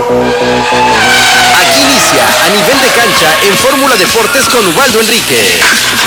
Aquí inicia A Nivel de Cancha en Fórmula Deportes con Ubaldo Enrique.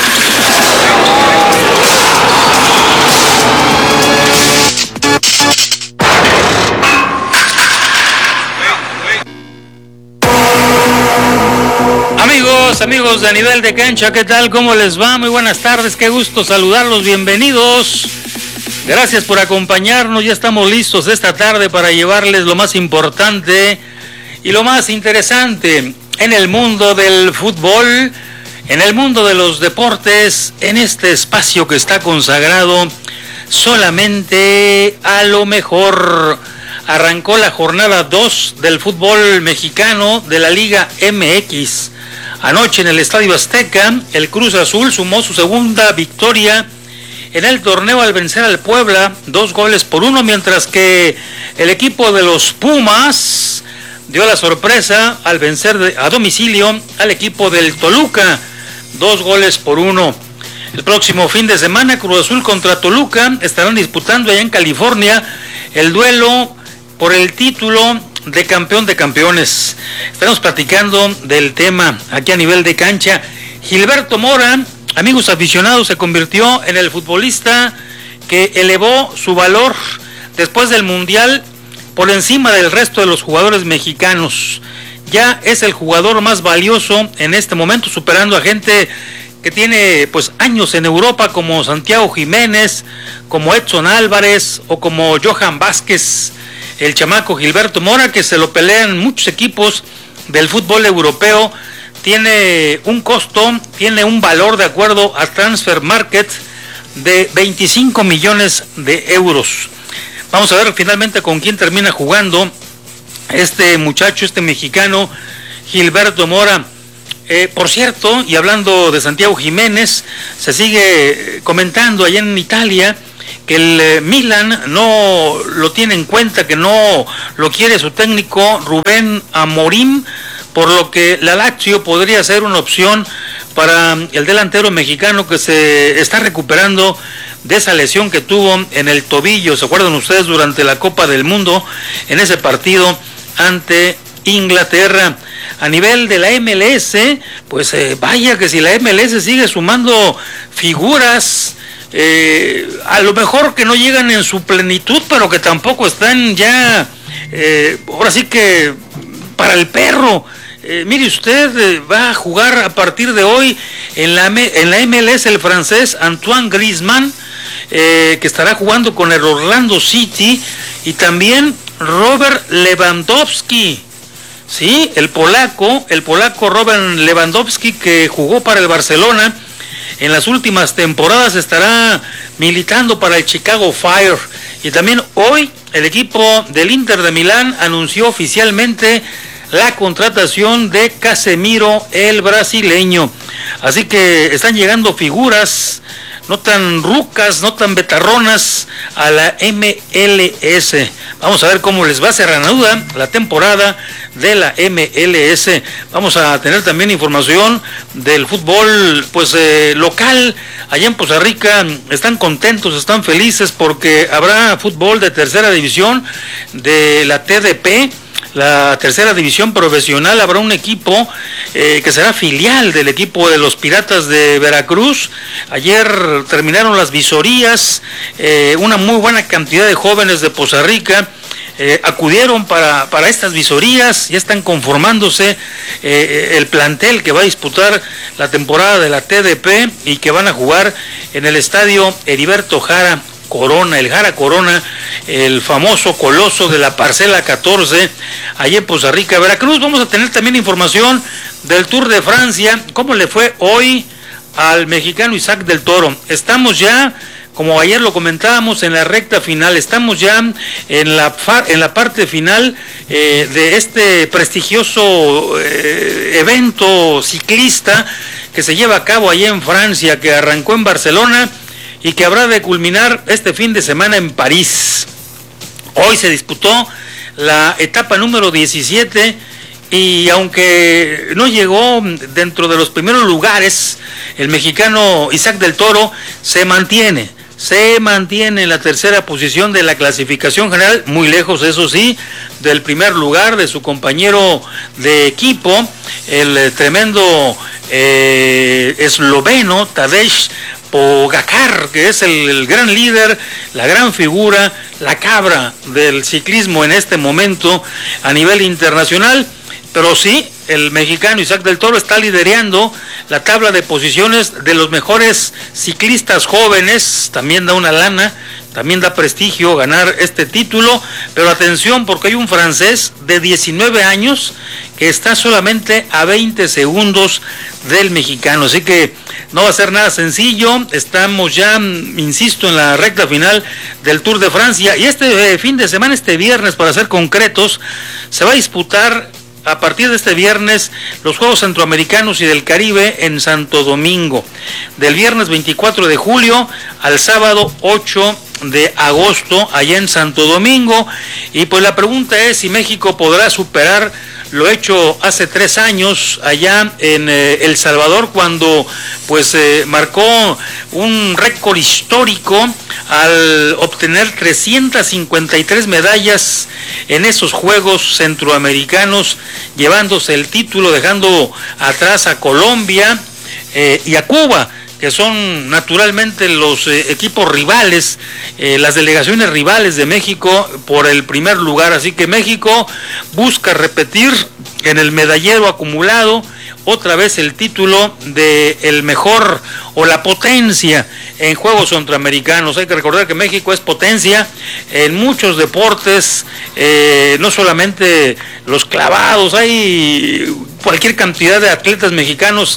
Amigos de A Nivel de Cancha, ¿qué tal? ¿Cómo les va? Muy buenas tardes, qué gusto saludarlos, bienvenidos. Gracias por acompañarnos, ya estamos listos esta tarde para llevarles lo más importante y lo más interesante en el mundo del fútbol, en el mundo de los deportes, en este espacio que está consagrado solamente a lo mejor. Arrancó la jornada 2 del fútbol mexicano de la Liga MX. Anoche en el Estadio Azteca, el Cruz Azul sumó su segunda victoria en el torneo al vencer al Puebla 2-1, mientras que el equipo de los Pumas dio la sorpresa al vencer a domicilio al equipo del Toluca 2-1. El próximo fin de semana, Cruz Azul contra Toluca estarán disputando allá en California el duelo por el título de campeón de campeones. Estamos platicando del tema aquí a Nivel de Cancha. Gilberto Mora, amigos aficionados, se convirtió en el futbolista que elevó su valor después del Mundial por encima del resto de los jugadores mexicanos. Ya es el jugador más valioso en este momento, superando a gente que tiene pues años en Europa, como Santiago Jiménez, como Edson Álvarez o como Johan Vázquez. El chamaco Gilberto Mora, que se lo pelean muchos equipos del fútbol europeo, tiene un costo, tiene un valor de acuerdo a Transfer Market de 25 millones de euros. Vamos a ver finalmente con quién termina jugando este muchacho, este mexicano, Gilberto Mora. Por cierto, y hablando de Santiago Jiménez, se sigue comentando allá en Italia que el Milan no lo tiene en cuenta, que no lo quiere su técnico Rubén Amorim, por lo que la Lazio podría ser una opción para el delantero mexicano que se está recuperando de esa lesión que tuvo en el tobillo. ¿Se acuerdan ustedes durante la Copa del Mundo en ese partido ante Inglaterra? A nivel de la MLS, pues vaya que si la MLS sigue sumando figuras, a lo mejor que no llegan en su plenitud, pero que tampoco están ya, ahora sí que para el perro. Mire usted, va a jugar a partir de hoy en la MLS el francés Antoine Griezmann, que estará jugando con el Orlando City, y también Robert Lewandowski. Sí, el polaco Robert Lewandowski, que jugó para el Barcelona en las últimas temporadas, estará militando para el Chicago Fire. Y también hoy el equipo del Inter de Milán anunció oficialmente la contratación de Casemiro, el brasileño. Así que están llegando figuras no tan rucas, no tan betarronas a la MLS. Vamos a ver cómo les va a cerrar la temporada de la MLS. Vamos a tener también información del fútbol pues local. Allá en Poza Rica están contentos, están felices porque habrá fútbol de tercera división de la TDP. La tercera división profesional. Habrá un equipo que será filial del equipo de los Piratas de Veracruz. Ayer terminaron las visorías, una muy buena cantidad de jóvenes de Poza Rica acudieron para estas visorías. Ya están conformándose el plantel que va a disputar la temporada de la TDP y que van a jugar en el estadio Heriberto Jara Corona, el Jara Corona, el famoso coloso de la parcela 14, allí en Poza Rica, Veracruz. Vamos a tener también información del Tour de Francia, cómo le fue hoy al mexicano Isaac del Toro. Estamos ya, como ayer lo comentábamos, en la recta final, estamos ya en la parte final de este prestigioso evento ciclista que se lleva a cabo allá en Francia, que arrancó en Barcelona y que habrá de culminar este fin de semana en París. Hoy se disputó la etapa número 17 y aunque no llegó dentro de los primeros lugares, el mexicano Isaac del Toro se mantiene se mantiene en la tercera posición de la clasificación general, muy lejos, eso sí, del primer lugar de su compañero de equipo, el tremendo esloveno Tadej Pogačar, que es el gran líder, la gran figura, la cabra del ciclismo en este momento a nivel internacional. Pero sí, el mexicano Isaac del Toro está liderando la tabla de posiciones de los mejores ciclistas jóvenes. También da una lana, también da prestigio ganar este título. Pero atención, porque hay un francés de 19 años que está solamente a 20 segundos del mexicano. Así que no va a ser nada sencillo. Estamos ya, insisto, en la recta final del Tour de Francia. Y este fin de semana, este viernes, para ser concretos, se va a disputar a partir de este viernes los Juegos Centroamericanos y del Caribe en Santo Domingo, del viernes 24 de julio al sábado 8 de agosto allá en Santo Domingo. Y pues la pregunta es si México podrá superar lo hecho hace 3 años allá en El Salvador, cuando pues marcó un récord histórico al obtener 353 medallas en esos Juegos Centroamericanos, llevándose el título, dejando atrás a Colombia y a Cuba, que son naturalmente los equipos rivales, las delegaciones rivales de México por el primer lugar. Así que México busca repetir en el medallero acumulado otra vez el título de el mejor o la potencia en Juegos Centroamericanos. Hay que recordar que México es potencia en muchos deportes, no solamente los clavados, hay cualquier cantidad de atletas mexicanos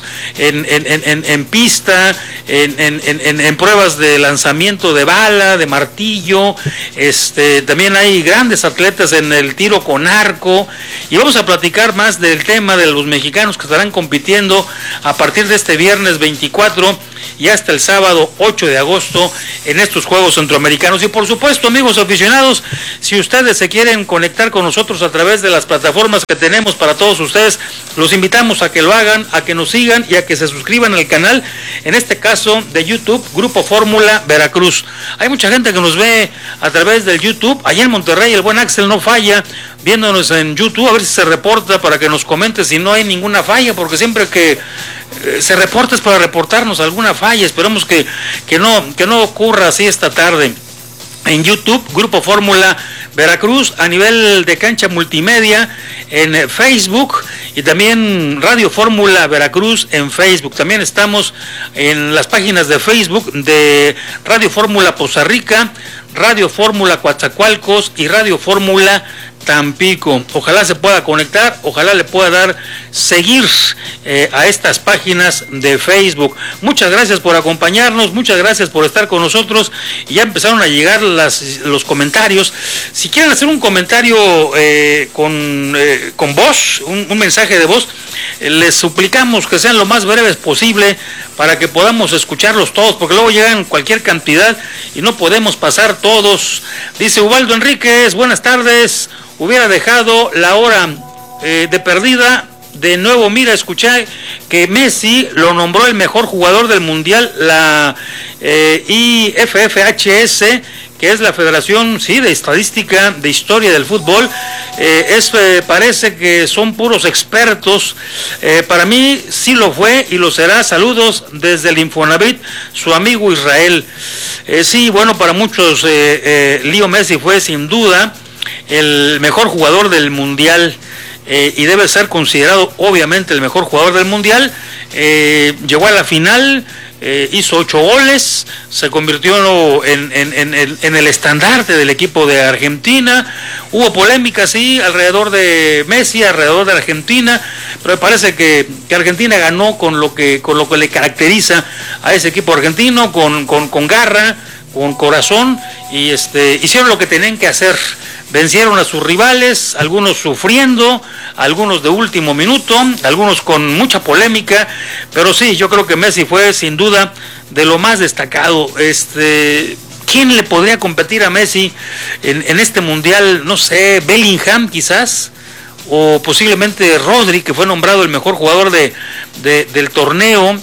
en pista, en pruebas de lanzamiento de bala, de martillo, también hay grandes atletas en el tiro con arco. Y vamos a platicar más del tema de los mexicanos que estarán compitiendo a partir de este viernes 24 y hasta el sábado 8 de agosto en estos Juegos Centroamericanos. Y por supuesto, amigos aficionados, si ustedes se quieren conectar con nosotros a través de las plataformas que tenemos para todos ustedes, los invitamos a que lo hagan, a que nos sigan y a que se suscriban al canal, en este caso de YouTube, Grupo Fórmula Veracruz. Hay mucha gente que nos ve a través del YouTube. Allá en Monterrey el buen Axel no falla viéndonos en YouTube, a ver si se reporta para que nos comente si no hay ninguna falla, porque siempre que se reporta es para reportarnos alguna falla. Esperemos que no ocurra así esta tarde. En YouTube, Grupo Fórmula Veracruz, a nivel de cancha multimedia en Facebook, y también Radio Fórmula Veracruz en Facebook. También estamos en las páginas de Facebook de Radio Fórmula Poza Rica, Radio Fórmula Coatzacoalcos y Radio Fórmula Tampico. Ojalá se pueda conectar, ojalá le pueda dar seguir a estas páginas de Facebook. Muchas gracias por acompañarnos, muchas gracias por estar con nosotros. Y ya empezaron a llegar los comentarios. Si quieren hacer un comentario con voz, un mensaje de voz, les suplicamos que sean lo más breves posible para que podamos escucharlos todos, porque luego llegan cualquier cantidad y no podemos pasar todos. Dice Ubaldo Enríquez, buenas tardes. Hubiera dejado la hora de perdida. De nuevo, mira, escuché que Messi lo nombró el mejor jugador del mundial, la IFFHS, que es la Federación, sí, de Estadística de Historia del Fútbol. Parece que son puros expertos. Para mí sí lo fue y lo será. Saludos desde el Infonavit, su amigo Israel. Sí, bueno, para muchos Leo Messi fue sin duda el mejor jugador del mundial, y debe ser considerado obviamente el mejor jugador del mundial. Llegó a la final, hizo 8 goles, se convirtió en el estandarte del equipo de Argentina. Hubo polémica, sí, alrededor de Messi, alrededor de Argentina, pero me parece que Argentina ganó con lo que le caracteriza a ese equipo argentino, con garra, con corazón, y hicieron lo que tenían que hacer. Vencieron a sus rivales, algunos sufriendo, algunos de último minuto, algunos con mucha polémica, pero sí, yo creo que Messi fue sin duda de lo más destacado. ¿Quién le podría competir a Messi en este mundial? No sé, Bellingham quizás, o posiblemente Rodri, que fue nombrado el mejor jugador del torneo.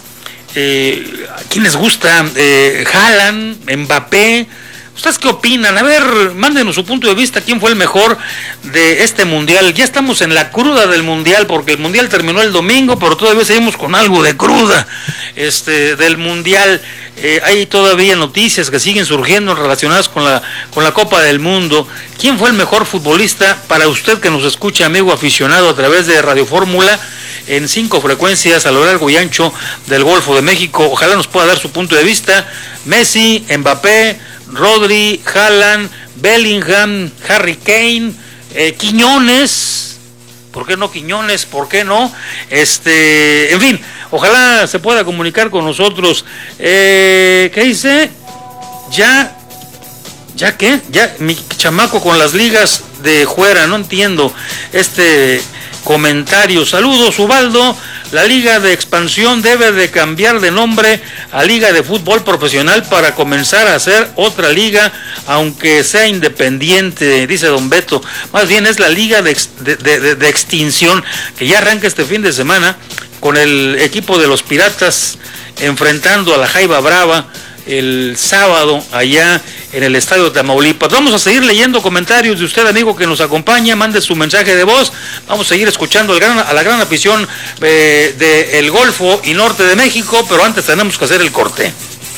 ¿A quién les gusta? Haaland, Mbappé. ¿Ustedes qué opinan? A ver, mándenos su punto de vista. ¿Quién fue el mejor de este mundial? Ya estamos en la cruda del mundial, porque el mundial terminó el domingo, pero todavía seguimos con algo de cruda del mundial. Hay todavía noticias que siguen surgiendo relacionadas con la Copa del Mundo. ¿Quién fue el mejor futbolista para usted que nos escucha, amigo aficionado, a través de Radio Fórmula en 5 frecuencias a lo largo y ancho del Golfo de México? Ojalá nos pueda dar su punto de vista. Messi, Mbappé, Rodri, Haaland, Bellingham, Harry Kane, Quiñones, ¿por qué no Quiñones? ¿Por qué no? En fin, ojalá se pueda comunicar con nosotros. ¿Qué dice? ¿Ya qué? Ya, mi chamaco con las ligas de fuera, no entiendo comentario. Saludos, Ubaldo. La Liga de Expansión debe de cambiar de nombre a Liga de Fútbol Profesional para comenzar a hacer otra liga, aunque sea independiente, dice don Beto. Más bien es la Liga de Extinción, que ya arranca este fin de semana con el equipo de los Piratas enfrentando a la Jaiba Brava el sábado allá en el estadio de Tamaulipas. Vamos a seguir leyendo comentarios de usted, amigo, que nos acompaña. Mande su mensaje de voz. Vamos a seguir escuchando a la gran afición del Golfo y Norte de México, pero antes tenemos que hacer el corte.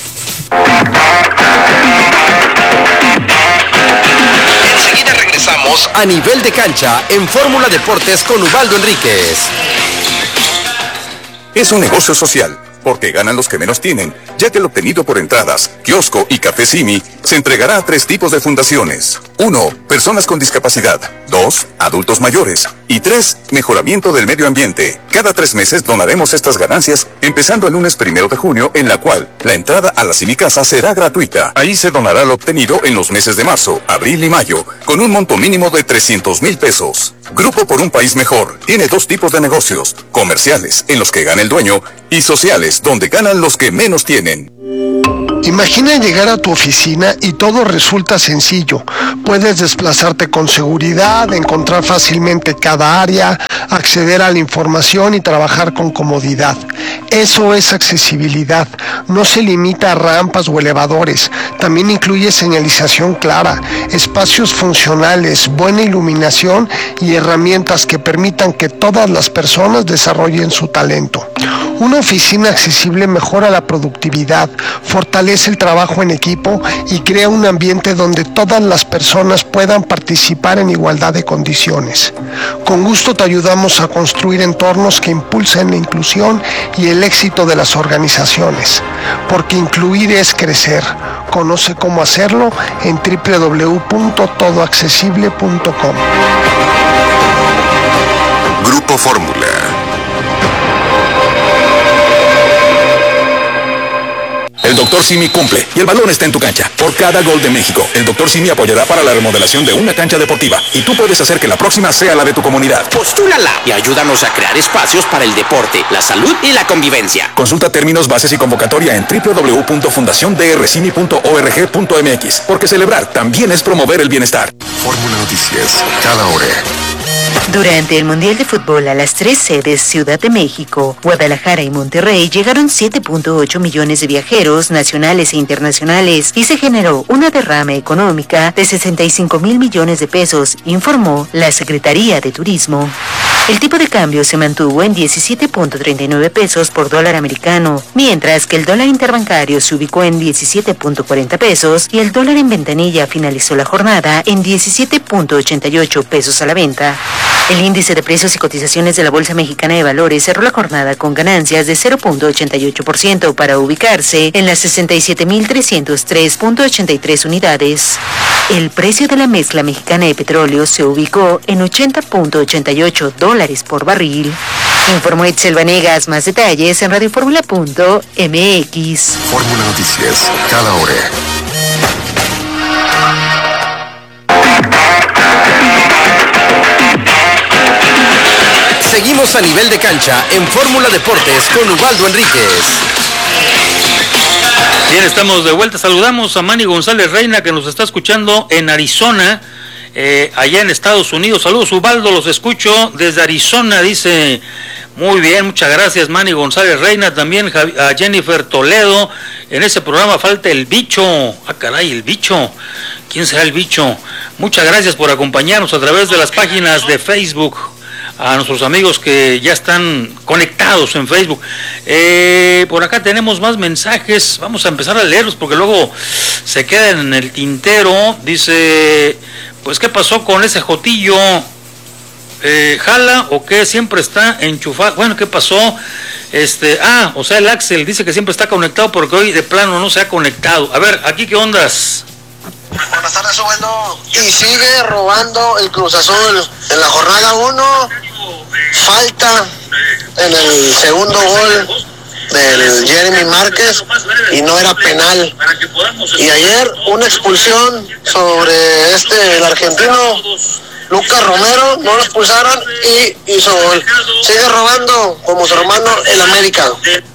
Enseguida regresamos a Nivel de Cancha en Fórmula Deportes con Ubaldo Enríquez. Es un negocio social, porque ganan los que menos tienen, ya que el obtenido por entradas, kiosco y café Simi se entregará a 3 tipos de fundaciones. 1. Personas con discapacidad. 2. Adultos mayores. Y 3. Mejoramiento del medio ambiente. Cada 3 meses donaremos estas ganancias, empezando el lunes 1 de junio, en la cual la entrada a la Simi Casa será gratuita. Ahí se donará lo obtenido en los meses de marzo, abril y mayo, con un monto mínimo de 300,000 pesos. Grupo por un País Mejor tiene 2 tipos de negocios: comerciales, en los que gana el dueño, y sociales, donde ganan los que menos tienen. Imagina llegar a tu oficina y todo resulta sencillo. Puedes desplazarte con seguridad, encontrar fácilmente cada área, acceder a la información y trabajar con comodidad. Eso es accesibilidad. No se limita a rampas o elevadores. También incluye señalización clara, espacios funcionales, buena iluminación y herramientas que permitan que todas las personas desarrollen su talento. Una oficina accesible mejora la productividad, fortalece el trabajo en equipo y crea un ambiente donde todas las personas puedan participar en igualdad de condiciones. Con gusto te ayudamos a construir entornos que impulsen la inclusión y el éxito de las organizaciones, porque incluir es crecer. Conoce cómo hacerlo en www.todoaccesible.com. Grupo Fórmula. El Dr. Simi cumple y el balón está en tu cancha. Por cada gol de México, el Dr. Simi apoyará para la remodelación de una cancha deportiva y tú puedes hacer que la próxima sea la de tu comunidad. Postúlala y ayúdanos a crear espacios para el deporte, la salud y la convivencia. Consulta términos, bases y convocatoria en www.fundaciondrsimi.org.mx, porque celebrar también es promover el bienestar. Fórmula Noticias, cada hora. Durante el Mundial de Fútbol a las 3 sedes, Ciudad de México, Guadalajara y Monterrey, llegaron 7.8 millones de viajeros nacionales e internacionales y se generó una derrama económica de 65,000 millones de pesos, informó la Secretaría de Turismo. El tipo de cambio se mantuvo en 17.39 pesos por dólar americano, mientras que el dólar interbancario se ubicó en 17.40 pesos y el dólar en ventanilla finalizó la jornada en 17.88 pesos a la venta. El índice de precios y cotizaciones de la Bolsa Mexicana de Valores cerró la jornada con ganancias de 0.88% para ubicarse en las 67.303.83 unidades. El precio de la mezcla mexicana de petróleo se ubicó en $80.88 por barril. Informó Itzel Vanegas. Más detalles en radioformula.mx. Fórmula Noticias, cada hora. Seguimos a Nivel de Cancha en Fórmula Deportes con Ubaldo Enríquez. Bien, estamos de vuelta. Saludamos a Manny González Reina, que nos está escuchando en Arizona, allá en Estados Unidos. Saludos, Ubaldo, los escucho desde Arizona, dice Muy bien, muchas gracias Manny González Reina, también a Jennifer Toledo. En ese programa falta el bicho. Ah, caray, el bicho. ¿Quién será el bicho? Muchas gracias por acompañarnos a través de las páginas de Facebook. A nuestros amigos que ya están conectados en Facebook. Por acá tenemos más mensajes. Vamos a empezar a leerlos porque luego se quedan en el tintero. Dice, pues ¿qué pasó con ese Jotillo? ¿Jala o qué? Siempre está enchufado. Bueno, ¿qué pasó? O sea, el Axel dice que siempre está conectado porque hoy de plano no se ha conectado. A ver, ¿aquí qué ondas? Buenas tardes, Obando. Y sigue robando el Cruz Azul. En la jornada 1, falta en el segundo gol del Jeremy Márquez y no era penal. Y ayer una expulsión sobre el argentino Lucas Romero, no lo expulsaron y hizo gol. Sigue robando como su hermano el América.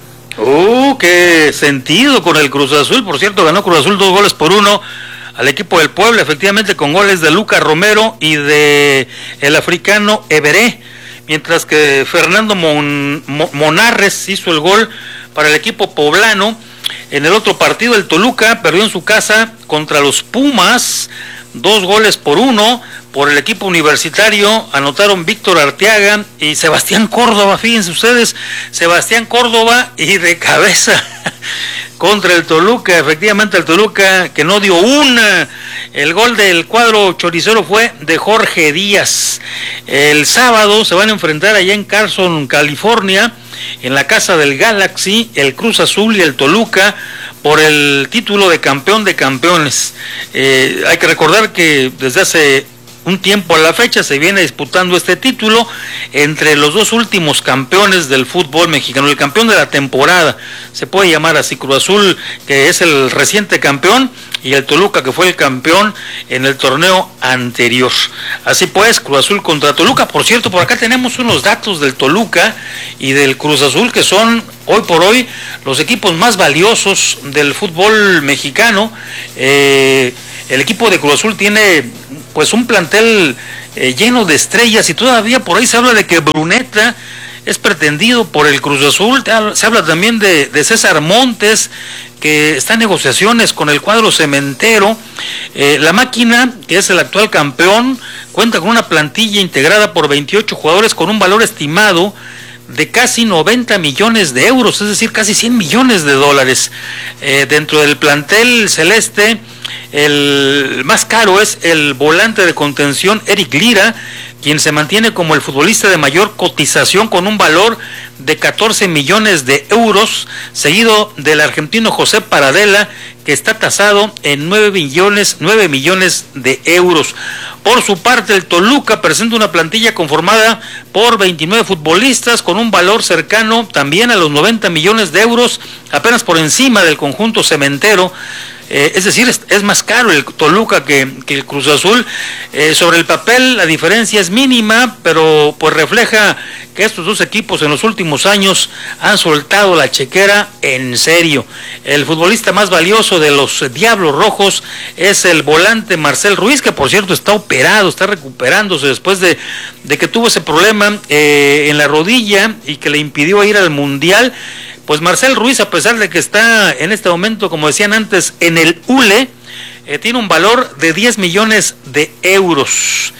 Qué sentido con el Cruz Azul. Por cierto, ganó Cruz Azul 2-1 al equipo del Puebla, efectivamente con goles de Lucas Romero y de el africano Everé, mientras que Fernando Monarres hizo el gol para el equipo poblano. En el otro partido, el Toluca perdió en su casa contra los Pumas, 2-1. Por el equipo universitario anotaron Víctor Arteaga y Sebastián Córdoba. Fíjense ustedes, Sebastián Córdoba y de cabeza contra el Toluca. Efectivamente el Toluca que no dio una. El gol del cuadro choricero fue de Jorge Díaz. El sábado se van a enfrentar allá en Carson, California, en la casa del Galaxy, el Cruz Azul y el Toluca, por el título de campeón de campeones. Hay que recordar que desde hace un tiempo a la fecha se viene disputando este título entre los dos últimos campeones del fútbol mexicano. El campeón de la temporada, se puede llamar así, Cruz Azul, que es el reciente campeón, y el Toluca, que fue el campeón en el torneo anterior. Así pues, Cruz Azul contra Toluca. Por cierto, por acá tenemos unos datos del Toluca y del Cruz Azul, que son hoy por hoy los equipos más valiosos del fútbol mexicano. El equipo de Cruz Azul tiene pues un plantel lleno de estrellas, y todavía por ahí se habla de que Bruneta es pretendido por el Cruz Azul. Se habla también de César Montes, que está en negociaciones con el cuadro cementero. La Máquina, que es el actual campeón, cuenta con una plantilla integrada por 28 jugadores con un valor estimado de casi 90 millones de euros, es decir, casi 100 millones de dólares. Dentro del plantel celeste, el más caro es el volante de contención Eric Lira, quien se mantiene como el futbolista de mayor cotización con un valor de 14 millones de euros, seguido del argentino José Paradela, que está tasado en 9 millones de euros. Por su parte, el Toluca presenta una plantilla conformada por 29 futbolistas con un valor cercano también a los 90 millones de euros, apenas por encima del conjunto cementero. Es decir, es más caro el Toluca que el Cruz Azul. Sobre el papel la diferencia es mínima, pero pues refleja que estos dos equipos en los últimos años han soltado la chequera en serio. El futbolista más valioso de los Diablos Rojos es el volante Marcel Ruiz, que por cierto está operado, está recuperándose después de que tuvo ese problema en la rodilla y que le impidió ir al Mundial. Pues Marcel Ruiz, a pesar de que está en este momento, como decían antes, en el ULE, tiene un valor de 10 millones de euros.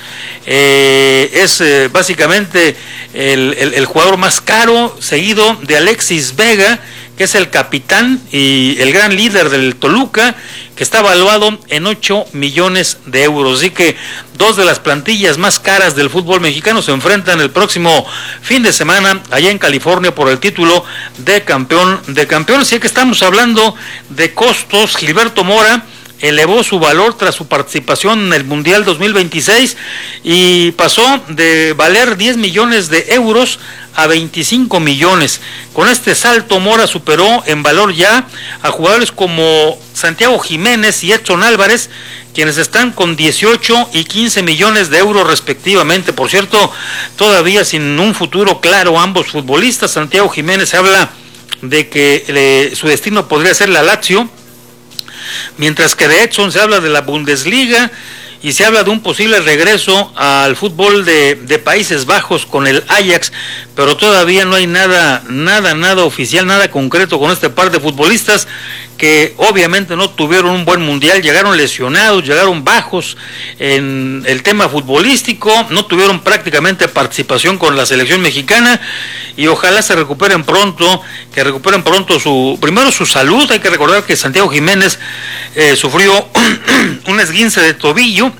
Es básicamente el jugador más caro, seguido de Alexis Vega, que es el capitán y el gran líder del Toluca, que está valuado en 8 millones de euros. Así que dos de las plantillas más caras del fútbol mexicano se enfrentan el próximo fin de semana allá en California por el título de campeón de campeones. Así que estamos hablando de costos. Gilberto Mora elevó su valor tras su participación en el Mundial 2026 y pasó de valer 10 millones de euros a 25 millones. Con este salto, Mora superó en valor ya a jugadores como Santiago Jiménez y Edson Álvarez, quienes están con 18 y 15 millones de euros respectivamente. Por cierto, todavía sin un futuro claro ambos futbolistas. Santiago Jiménez habla de que su destino podría ser la Lazio, mientras que de Edson se habla de la Bundesliga, y se habla de un posible regreso al fútbol de Países Bajos con el Ajax, pero todavía no hay nada oficial, nada concreto con este par de futbolistas que obviamente no tuvieron un buen mundial, llegaron lesionados, llegaron bajos en el tema futbolístico, no tuvieron prácticamente participación con la selección mexicana, y ojalá se recuperen pronto, primero su salud. Hay que recordar que Santiago Jiménez sufrió un esguince de tobillo,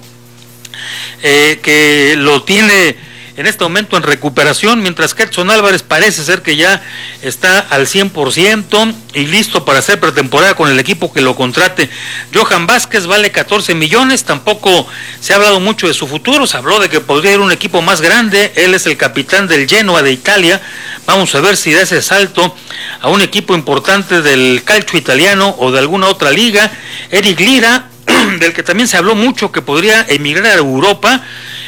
que lo tiene en este momento en recuperación, mientras que Edson Álvarez parece ser que ya está al 100% y listo para hacer pretemporada con el equipo que lo contrate. Johan Vázquez vale 14 millones, tampoco se ha hablado mucho de su futuro, se habló de que podría ir un equipo más grande, él es el capitán del Genoa de Italia, vamos a ver si da ese salto a un equipo importante del calcio italiano o de alguna otra liga. Eric Lira, del que también se habló mucho que podría emigrar a Europa,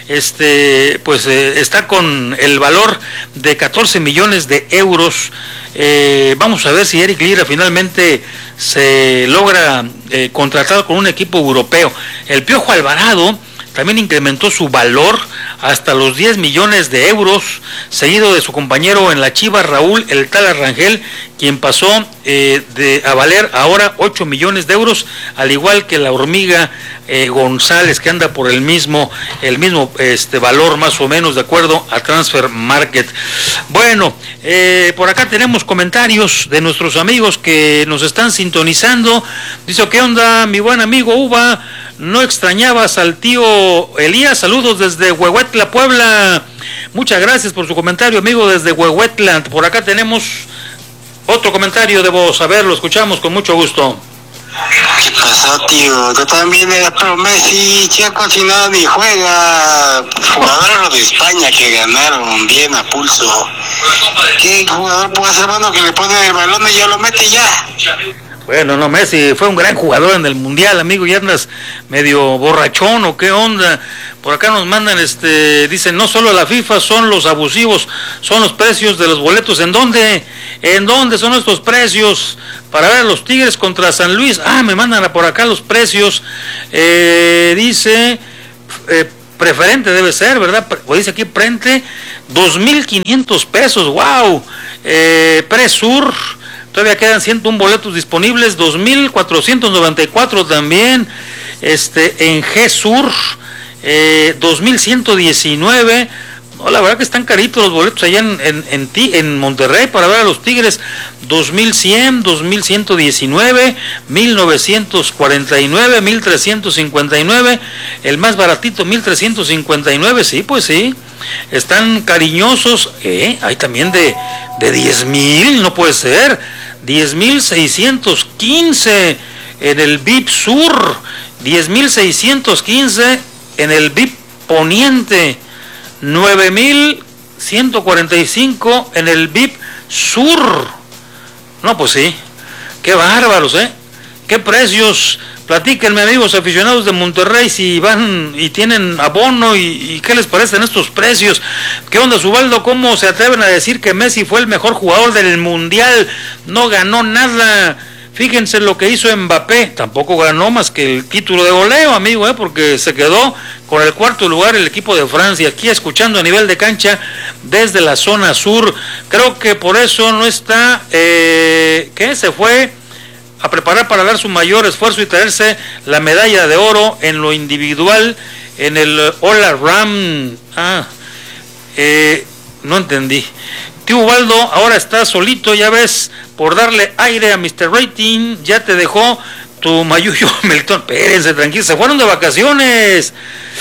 está con el valor de 14 millones de euros. Vamos a ver si Eric Lira finalmente se logra contratar con un equipo europeo. El Piojo Alvarado también incrementó su valor hasta los 10 millones de euros, seguido de su compañero en la Chivas, Raúl El Tala Rangel, quien pasó a valer ahora 8 millones de euros, al igual que la Hormiga González, que anda por el mismo valor más o menos, de acuerdo a Transfer Market. Bueno, por acá tenemos comentarios de nuestros amigos que nos están sintonizando. Dice, ¿qué onda, mi buen amigo Uva? ¿No extrañabas al tío Elías? Saludos desde Huehuetla, Puebla. Muchas gracias por su comentario, amigo, desde Huehuetla. Por acá tenemos otro comentario de voz. A ver, lo escuchamos con mucho gusto. ¿Qué pasó, tío? Tú también eres pro Messi, Checo, si nada ni juega. Jugadores de España que ganaron bien a pulso. ¿Qué jugador puede hacer, mano, que le pone el balón y ya lo mete ya? Bueno, no, Messi fue un gran jugador en el Mundial, amigo, y andas medio borrachón, ¿o qué onda? Por acá nos mandan, dicen, no solo la FIFA son los abusivos, son los precios de los boletos. ¿En dónde? ¿En dónde son estos precios? Para ver a los Tigres contra San Luis. Me mandan por acá los precios. Dice, preferente debe ser, ¿verdad? O dice aquí, frente, 2,500 pesos, wow. Presur, todavía quedan 101 boletos disponibles, 2,494 también. En G-Sur, 2,119. No, la verdad que están caritos los boletos allá en Monterrey para ver a los Tigres. 2,100, 2,119, 1,949, 1,359. El más baratito, 1,359. Sí, pues sí. Están cariñosos. Hay también de 10,000, no puede ser. 10,615 en el VIP Sur. 10,615 en el VIP Poniente. 9,145 en el VIP Sur. No, pues sí, qué bárbaros, qué precios. Platíquenme, amigos aficionados de Monterrey, si van y tienen abono y qué les parecen estos precios. ¿Qué onda, Ubaldo? ¿Cómo se atreven a decir que Messi fue el mejor jugador del Mundial? No ganó nada. Fíjense lo que hizo Mbappé, tampoco ganó más que el título de goleo, amigo, porque se quedó con el cuarto lugar el equipo de Francia. Aquí escuchando a nivel de cancha desde la zona sur. Creo que por eso no está, se fue a preparar para dar su mayor esfuerzo y traerse la medalla de oro en lo individual, en el All Around. No entendí. Tío Ubaldo, ahora está solito, ya ves, por darle aire a Mr. Rating, ya te dejó tu mayuyo Melitón. Espérense, tranquilos, se fueron de vacaciones,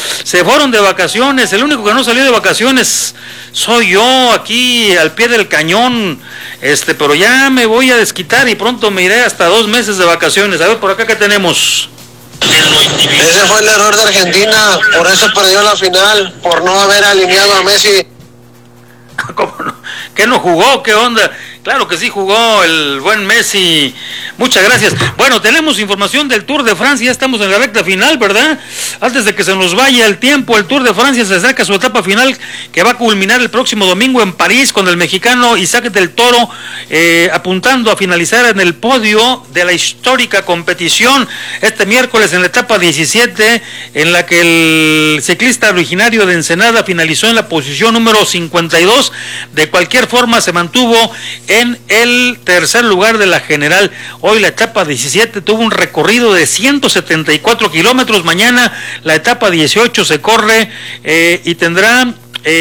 el único que no salió de vacaciones soy yo, aquí al pie del cañón, pero ya me voy a desquitar y pronto me iré hasta 2 meses de vacaciones. A ver, por acá, ¿qué tenemos? Ese fue el error de Argentina, por eso perdió la final, por no haber alineado a Messi. ¿Cómo no? ¿Qué no jugó? ¿Qué onda? Claro que sí jugó el buen Messi. Muchas gracias. Bueno, tenemos información del Tour de Francia. Ya estamos en la recta final, ¿verdad? Antes de que se nos vaya el tiempo, el Tour de Francia se acerca a su etapa final, que va a culminar el próximo domingo en París, con el mexicano Isaac del Toro apuntando a finalizar en el podio de la histórica competición este miércoles en la etapa 17, en la que el ciclista originario de Ensenada finalizó en la posición número 52. De cualquier forma, se mantuvo en el tercer lugar de la general. Hoy la etapa 17 tuvo un recorrido de 174 kilómetros. Mañana la etapa 18 se corre y tendrá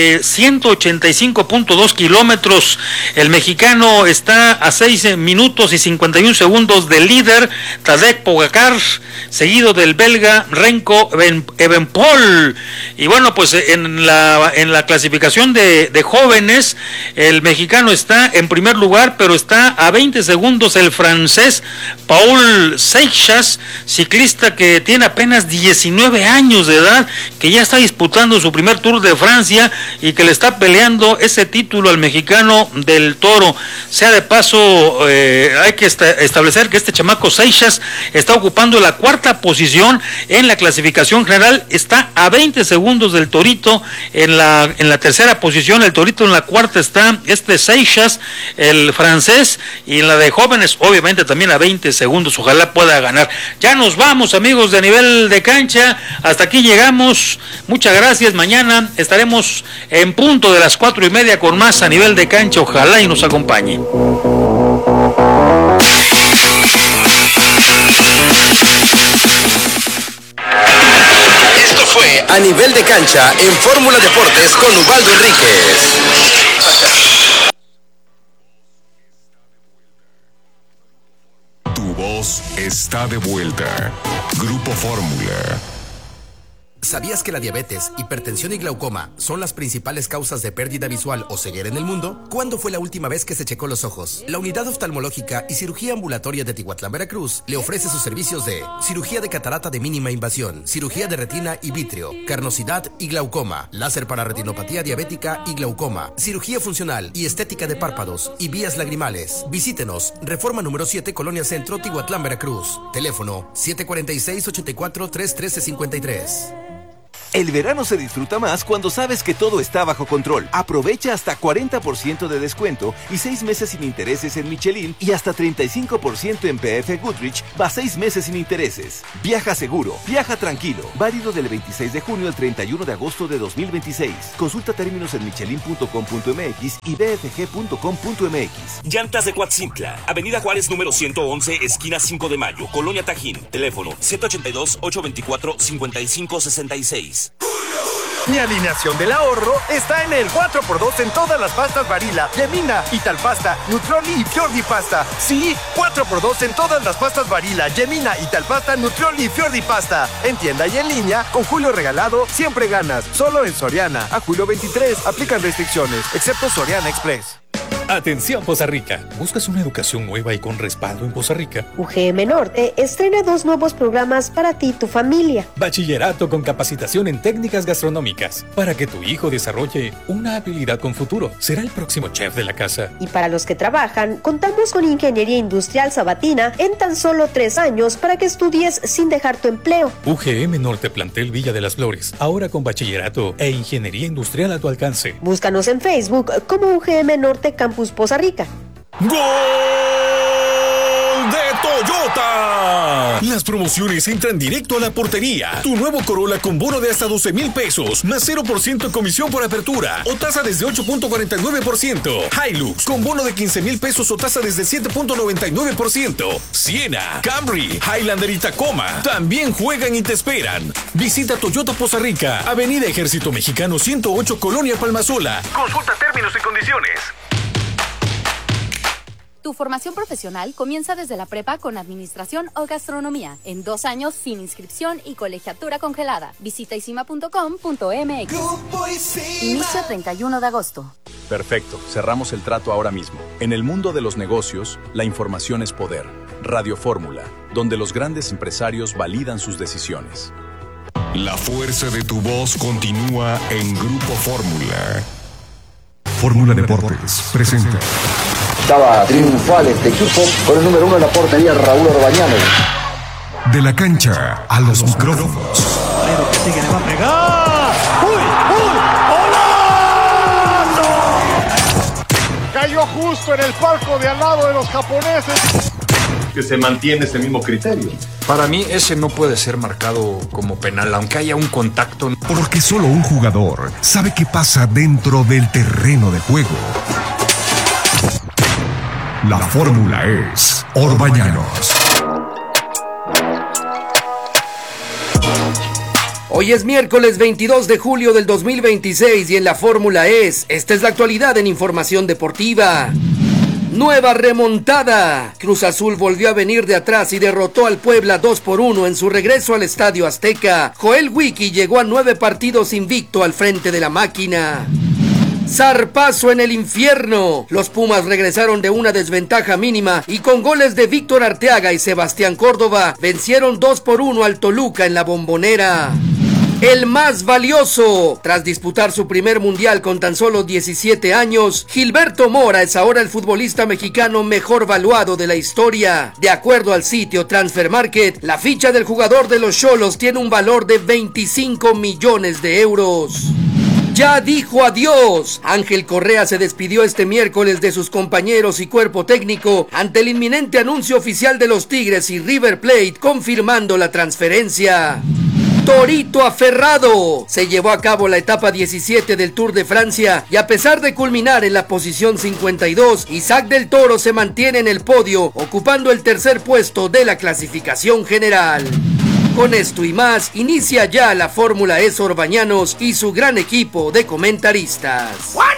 185.2 kilómetros. El mexicano está a 6 minutos y 51 segundos del líder Tadej Pogacar, seguido del belga Remco Evenepoel. Y bueno, pues en la clasificación de jóvenes, el mexicano está en primer lugar, pero está a 20 segundos el francés Paul Seixas, ciclista que tiene apenas 19 años de edad, que ya está disputando su primer Tour de Francia y que le está peleando ese título al mexicano del Toro. Sea de paso, hay que establecer que este chamaco Seixas está ocupando la cuarta posición en la clasificación general, está a 20 segundos del Torito en la tercera posición. El Torito en la cuarta está Seixas, el francés, y en la de jóvenes obviamente también a 20 segundos. Ojalá pueda ganar. Ya nos vamos, amigos de Nivel de Cancha, hasta aquí llegamos. Muchas gracias. Mañana estaremos en punto de las 4:30 con más A Nivel de Cancha. Ojalá y nos acompañe. Esto fue A Nivel de Cancha en Fórmula Deportes con Ubaldo Enríquez. Tu voz está de vuelta. Grupo Fórmula. ¿Sabías que la diabetes, hipertensión y glaucoma son las principales causas de pérdida visual o ceguera en el mundo? ¿Cuándo fue la última vez que se checó los ojos? La Unidad Oftalmológica y Cirugía Ambulatoria de Tihuatlán, Veracruz, le ofrece sus servicios de cirugía de catarata de mínima invasión, cirugía de retina y vítreo, carnosidad y glaucoma, láser para retinopatía diabética y glaucoma, cirugía funcional y estética de párpados y vías lagrimales. Visítenos, Reforma número 7, Colonia Centro, Tihuatlán, Veracruz. Teléfono 746-84-313-53. El verano se disfruta más cuando sabes que todo está bajo control. Aprovecha hasta 40% de descuento y 6 meses sin intereses en Michelin y hasta 35% en PF Goodrich, más 6 meses sin intereses. Viaja seguro, viaja tranquilo. Válido del 26 de junio al 31 de agosto de 2026. Consulta términos en michelin.com.mx y bfg.com.mx. Llantas de Coatzintla, Avenida Juárez número 111, esquina 5 de Mayo, Colonia Tajín. Teléfono 782-824-5566. Mi alineación del ahorro está en el 4x2 en todas las pastas Barilla, Yemina, Italpasta, Nutroli y Fiordi Pasta. Sí, 4x2 en todas las pastas Barilla, Yemina, Italpasta, Nutroli y Fiordi Pasta. En tienda y en línea, con Julio Regalado, siempre ganas. Solo en Soriana. A julio 23, aplican restricciones, excepto Soriana Express. Atención Poza Rica, ¿buscas una educación nueva y con respaldo en Poza Rica? UGM Norte estrena 2 nuevos programas para ti y tu familia. Bachillerato con capacitación en técnicas gastronómicas, para que tu hijo desarrolle una habilidad con futuro. Será el próximo chef de la casa. Y para los que trabajan, contamos con Ingeniería Industrial Sabatina en tan solo 3 años para que estudies sin dejar tu empleo. UGM Norte Plantel Villa de las Flores, ahora con bachillerato e ingeniería industrial a tu alcance. Búscanos en Facebook como UGM Norte Campus Poza Rica. ¡Gol de Toyota! Las promociones entran directo a la portería. Tu nuevo Corolla con bono de hasta 12,000 pesos, más 0% comisión por apertura o tasa desde 8.49%. Hilux con bono de 15,000 pesos o tasa desde 7.99%. Siena, Camry, Highlander y Tacoma también juegan y te esperan. Visita Toyota Poza Rica, Avenida Ejército Mexicano 108, Colonia Palmasola. Consulta términos y condiciones. Tu formación profesional comienza desde la prepa con administración o gastronomía, en 2 años sin inscripción y colegiatura congelada. Visita isima.com.mx. Inicio 31 de agosto. Perfecto, cerramos el trato ahora mismo. En el mundo de los negocios, la información es poder. Radio Fórmula, donde los grandes empresarios validan sus decisiones. La fuerza de tu voz continúa en Grupo Fórmula. Fórmula Deportes presenta Estaba triunfal este equipo con el número 1 en la portería, Raúl Orbañanos. De la cancha a los micrófonos. Pero que sigue, le va a pegar. ¡Uy! ¡Golazo! Cayó justo en el palco de al lado de los japoneses. Que se mantiene ese mismo criterio. Para mí ese no puede ser marcado como penal, aunque haya un contacto. Porque solo un jugador sabe qué pasa dentro del terreno de juego. La fórmula es Orbañanos. Hoy es miércoles 22 de julio del 2026 y en la fórmula es, esta es la actualidad en información deportiva. Nueva remontada. Cruz Azul volvió a venir de atrás y derrotó al Puebla 2-1 en su regreso al Estadio Azteca. Joel Wiki llegó a 9 partidos invicto al frente de la máquina. Zarpazo en el infierno. Los Pumas regresaron de una desventaja mínima y con goles de Víctor Arteaga y Sebastián Córdoba vencieron 2-1 al Toluca en la Bombonera. El más valioso. Tras disputar su primer mundial con tan solo 17 años, Gilberto Mora es ahora el futbolista mexicano mejor valuado de la historia. De acuerdo al sitio Transfer Market, la ficha del jugador de los Xolos tiene un valor de 25 millones de euros. Ya dijo adiós. Ángel Correa se despidió este miércoles de sus compañeros y cuerpo técnico ante el inminente anuncio oficial de los Tigres y River Plate confirmando la transferencia. Torito aferrado. Se llevó a cabo la etapa 17 del Tour de Francia y a pesar de culminar en la posición 52, Isaac del Toro se mantiene en el podio, ocupando el tercer puesto de la clasificación general. Con esto y más, inicia ya la Fórmula E Orbañanos y su gran equipo de comentaristas.